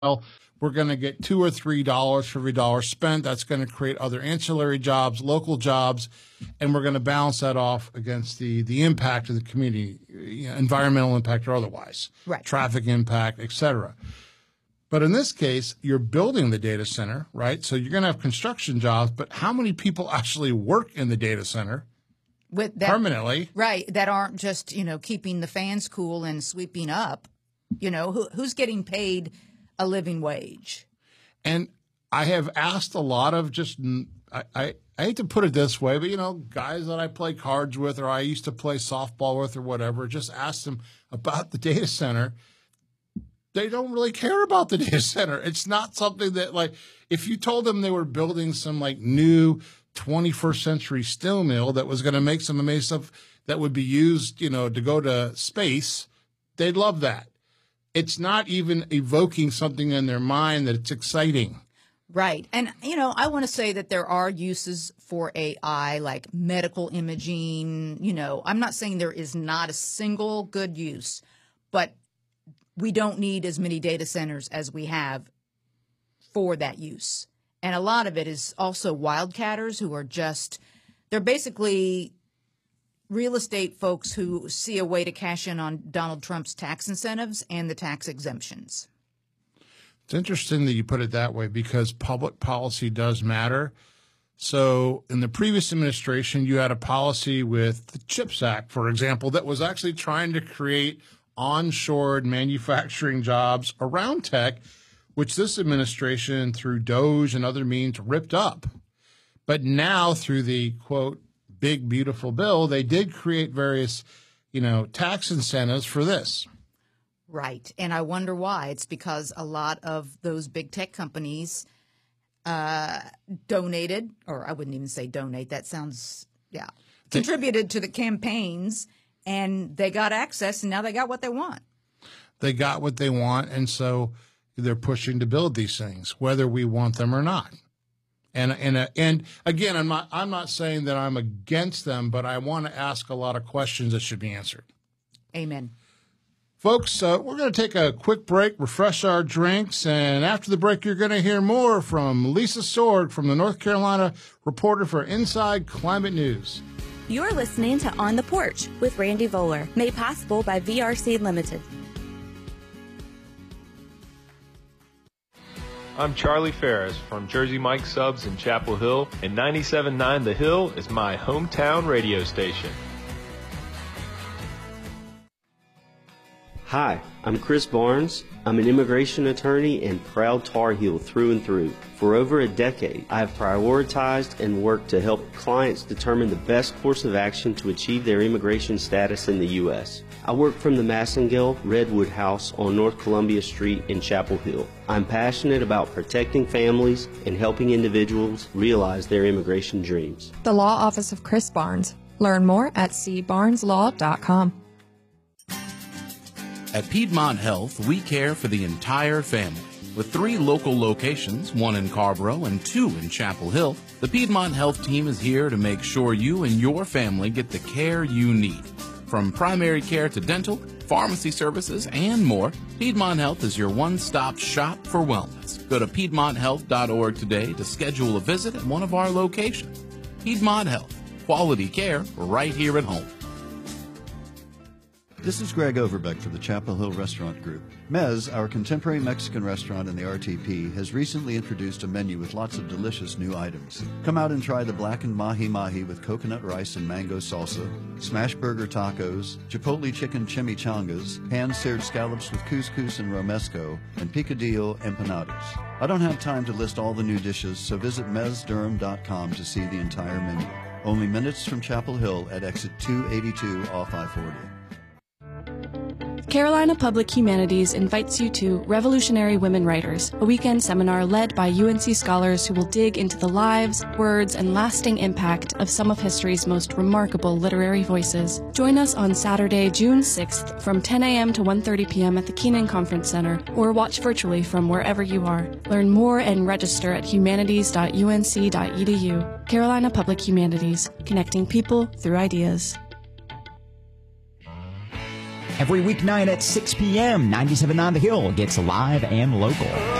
well, we're going to get $2 or $3 for every dollar spent. That's going to create other ancillary jobs, local jobs, and we're going to balance that off against the impact of the community, environmental impact or otherwise, right, traffic impact, et cetera. But in this case, you're building the data center, right? So you're going to have construction jobs, but how many people actually work in the data center permanently? Right, that aren't just, keeping the fans cool and sweeping up. Who's getting paid a living wage? And I have asked a lot of I hate to put it this way, but, guys that I play cards with or I used to play softball with or whatever, just asked them about the data center. They don't really care about the data center. It's not something that, if you told them they were building some, new 21st century steel mill that was going to make some amazing stuff that would be used, to go to space, they'd love that. It's not even evoking something in their mind that it's exciting. Right. And, I want to say that there are uses for AI, like medical imaging. I'm not saying there is not a single good use, but we don't need as many data centers as we have for that use. And a lot of it is also wildcatters who are they're basically real estate folks who see a way to cash in on Donald Trump's tax incentives and the tax exemptions. It's interesting that you put it that way because public policy does matter. So in the previous administration, you had a policy with the CHIPS Act, for example, that was actually trying to create onshored manufacturing jobs around tech, which this administration, through DOGE and other means, ripped up. But now through the, quote, big, beautiful bill, they did create various, tax incentives for this. Right. And I wonder why. It's because a lot of those big tech companies donated, or I wouldn't even say donate. That sounds, contributed to the campaigns, and they got access, and now they got what they want. They got what they want, and so they're pushing to build these things, whether we want them or not. And again, I'm not saying that I'm against them, but I want to ask a lot of questions that should be answered. Amen. Folks, we're going to take a quick break, refresh our drinks, and after the break, you're going to hear more from Lisa Sorg from the North Carolina Reporter for Inside Climate News. You're listening to On the Porch with Randy Voller, made possible by VRC Limited. I'm Charlie Ferris from Jersey Mike Subs in Chapel Hill, and 97.9 The Hill is my hometown radio station. Hi, I'm Chris Barnes. I'm an immigration attorney and proud Tar Heel through and through. For over a decade, I have prioritized and worked to help clients determine the best course of action to achieve their immigration status in the U.S. I work from the Massengale Redwood House on North Columbia Street in Chapel Hill. I'm passionate about protecting families and helping individuals realize their immigration dreams. The Law Office of Chris Barnes. Learn more at cbarneslaw.com. At Piedmont Health, we care for the entire family. With 3 local locations, 1 in Carborough and 2 in Chapel Hill, the Piedmont Health team is here to make sure you and your family get the care you need. From primary care to dental, pharmacy services, and more, Piedmont Health is your one-stop shop for wellness. Go to PiedmontHealth.org today to schedule a visit at one of our locations. Piedmont Health, quality care right here at home. This is Greg Overbeck for the Chapel Hill Restaurant Group. Mez, our contemporary Mexican restaurant in the RTP, has recently introduced a menu with lots of delicious new items. Come out and try the blackened mahi-mahi with coconut rice and mango salsa, smash burger tacos, chipotle chicken chimichangas, hand-seared scallops with couscous and romesco, and picadillo empanadas. I don't have time to list all the new dishes, so visit mezdurham.com to see the entire menu. Only minutes from Chapel Hill at exit 282 off I-40. Carolina Public Humanities invites you to Revolutionary Women Writers, a weekend seminar led by UNC scholars who will dig into the lives, words, and lasting impact of some of history's most remarkable literary voices. Join us on Saturday, June 6th from 10 a.m. to 1:30 p.m. at the Keenan Conference Center, or watch virtually from wherever you are. Learn more and register at humanities.unc.edu. Carolina Public Humanities, connecting people through ideas. Every weeknight at 6 p.m., 97.9 The Hill gets live and local.